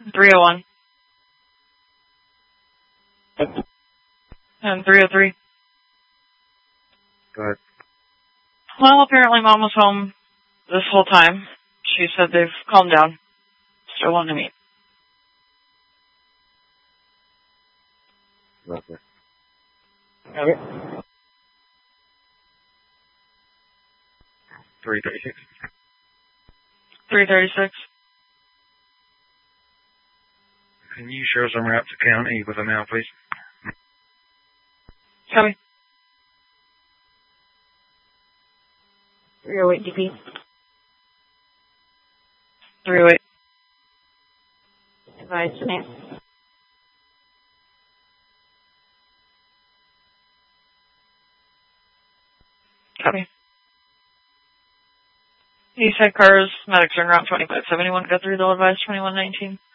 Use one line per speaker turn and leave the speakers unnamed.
301. And 303.
Go ahead.
Well, apparently Mom was home this whole time. She said they've calmed down. Still wanting to meet.
Okay.
Okay.
336.
336.
Can you show some route to county with a mail, please?
Copy.
308 DP.
308.
Advise finance.
Copy. Eastside cars, medics are in route 2571, Guthrie, they'll advise 2119.